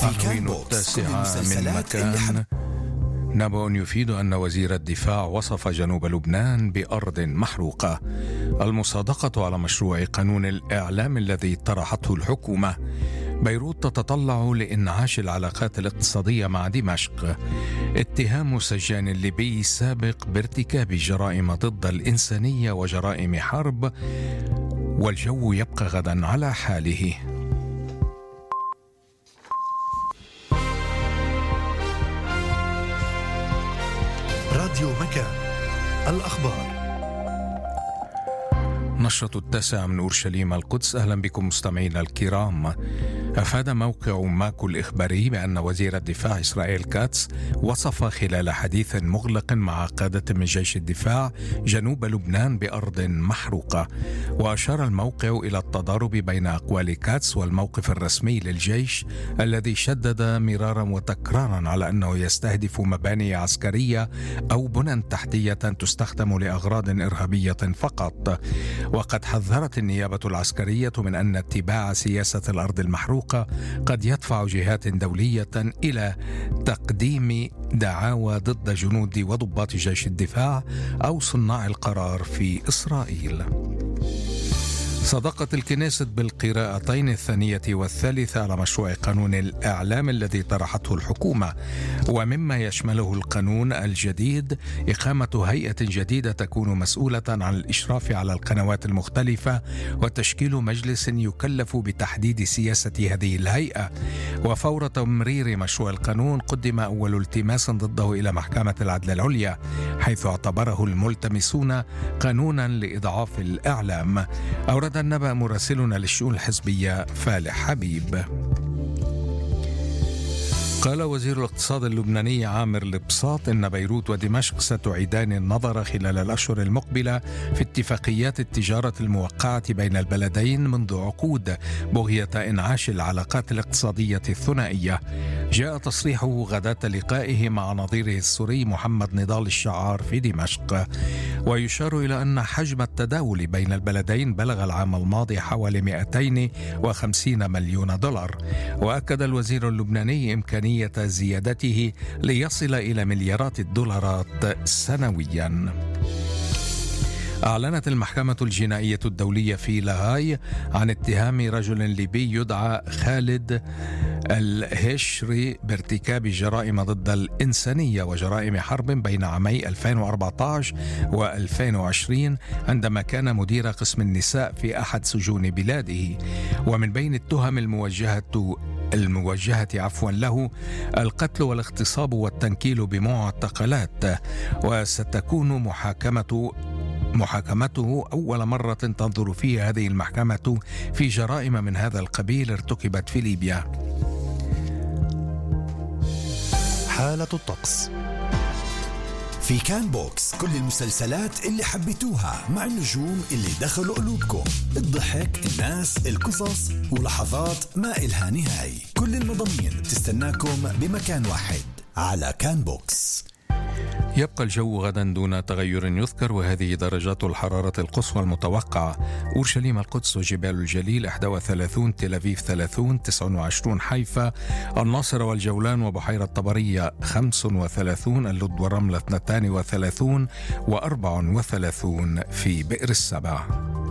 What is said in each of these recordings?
عناوين التاسعة من مكان. نبأ يفيد أن وزير الدفاع وصف جنوب لبنان بأرض محروقة. المصادقة على مشروع قانون الإعلام الذي طرحته الحكومة. بيروت تتطلع لإنعاش العلاقات الاقتصادية مع دمشق. اتهام سجان ليبي سابق بارتكاب جرائم ضد الإنسانية وجرائم حرب. والجو يبقى غدا على حاله. راديو مكان، الأخبار. نشرة التاسع من أورشليم القدس. أهلا بكم مستمعينا الكرام. أفاد موقع ماكو الإخباري بأن وزير الدفاع إسرائيل كاتس وصف خلال حديث مغلق مع قادة من جيش الدفاع جنوب لبنان بأرض محروقة. وأشار الموقع إلى التضارب بين أقوال كاتس والموقف الرسمي للجيش الذي شدد مرارا وتكرارا على أنه يستهدف مباني عسكرية أو بنى تحتية تستخدم لأغراض إرهابية فقط. وقد حذرت النيابة العسكرية من أن اتباع سياسة الأرض المحروقة قد يدفع جهات دولية إلى تقديم دعاوى ضد جنود وضباط جيش الدفاع أو صناع القرار في إسرائيل. صدقت الكنيست بالقراءتين الثانية والثالثة على مشروع قانون الإعلام الذي طرحته الحكومة، ومما يشمله القانون الجديد إقامة هيئة جديدة تكون مسؤولة عن الإشراف على القنوات المختلفة وتشكيل مجلس يكلف بتحديد سياسة هذه الهيئة. وفور تمرير مشروع القانون قدم أول التماس ضده إلى محكمة العدل العليا، حيث اعتبره الملتمسون قانونا لإضعاف الإعلام. أورد النبأ مراسلنا للشؤون الحزبية فالح حبيب. قال وزير الاقتصاد اللبناني عامر البساط إن بيروت ودمشق ستعيدان النظر خلال الأشهر المقبلة في اتفاقيات التجارة الموقعة بين البلدين منذ عقود بغية إنعاش العلاقات الاقتصادية الثنائية. جاء تصريحه غداة لقائه مع نظيره السوري محمد نضال الشعار في دمشق. ويشار إلى أن حجم التداول بين البلدين بلغ العام الماضي حوالي 250 مليون دولار. وأكد الوزير اللبناني إمكانية زيادته ليصل إلى مليارات الدولارات سنويا. أعلنت المحكمة الجنائية الدولية في لاهاي عن اتهام رجل ليبي يدعى خالد الهشري بارتكاب جرائم ضد الإنسانية وجرائم حرب بين عامي 2014 و2020 عندما كان مدير قسم النساء في أحد سجون بلاده. ومن بين التهم الموجهة له القتل والاغتصاب والتنكيل بمعتقلات. وستكون محاكمته أول مرة تنظر فيها هذه المحكمة في جرائم من هذا القبيل ارتكبت في ليبيا. حالة الطقس. في كان بوكس كل المسلسلات اللي حبيتوها مع النجوم اللي دخلوا قلوبكم، الضحك، الناس، القصص ولحظات ما إلها نهاية. كل المضامين بتستناكم بمكان واحد على كان بوكس. يبقى الجو غدا دون تغير يذكر، وهذه درجات الحرارة القصوى المتوقعة: أورشليم القدس وجبال الجليل 31، تل أبيب 30، 29 حيفا، الناصرة والجولان وبحيرة طبرية 35، اللد والرملة 32 و34 في بئر السبع.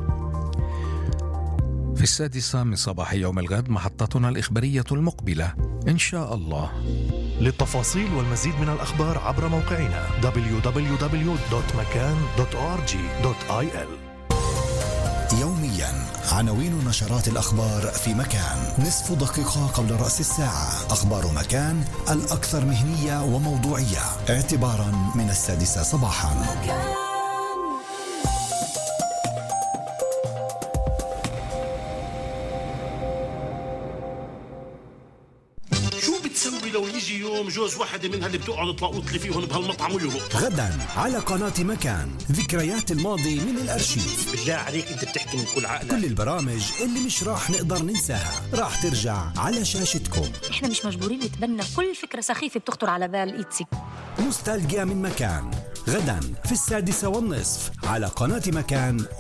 في 6 من صباح يوم الغد محطتنا الإخبارية المقبلة إن شاء الله. للتفاصيل والمزيد من الأخبار عبر موقعنا www.makan.org.il. يوميا عناوين نشرات الأخبار في مكان، نصف دقيقة قبل رأس الساعة. أخبار مكان الأكثر مهنية وموضوعية اعتبارا من 6 صباحا. لو يجي يوم جوز واحدة منها اللي بتقعد تلاقوط لي فيهم بهالمطعم ويهرب؟ غدا على قناة مكان، ذكريات الماضي من الأرشيف. بالله عليك انت بتحكي من كل عقلك. كل البرامج اللي مش راح نقدر ننساها راح ترجع على شاشتكم. احنا مش مجبورين نتبنى كل فكرة سخيفة بتخطر على بال إيتسي. نوستالجيا من مكان، غدا في 6:30 على قناة مكان